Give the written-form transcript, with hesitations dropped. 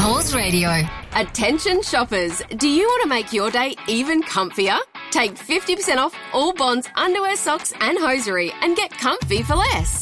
Coles Radio. Attention shoppers, do you want to make your day even comfier? Take 50% off all Bonds, underwear, socks and hosiery and get comfy for less.